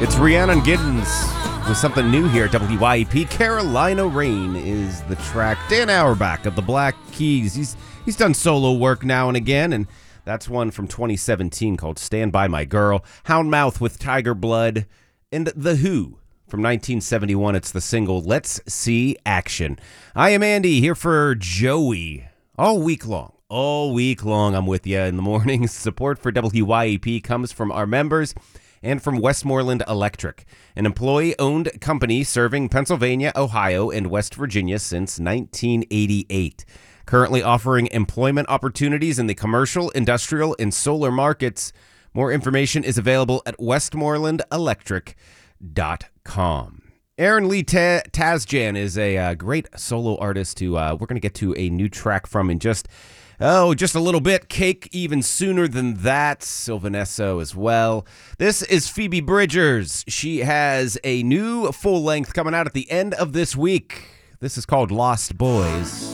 It's Rhiannon Giddens with something new here at WYEP. Carolina Rain is the track. Dan Auerbach of the Black Keys. He's done solo work now and again, and that's one from 2017 called Stand By My Girl. Houndmouth with Tiger Blood, and The Who from 1971. It's the single Let's See Action. I am Andy, here for Joey all week long. All week long, I'm with you in the mornings. Support for WYEP comes from our members and from Westmoreland Electric, an employee-owned company serving Pennsylvania, Ohio, and West Virginia since 1988. Currently offering employment opportunities in the commercial, industrial, and solar markets. More information is available at westmorelandelectric.com. Aaron Lee Tazjan is a great solo artist who we're going to get to a new track from in just a little bit. Cake even sooner than that. Sylvanesso as well. This is Phoebe Bridgers. She has a new full length coming out at the end of this week. This is called Lost Boys.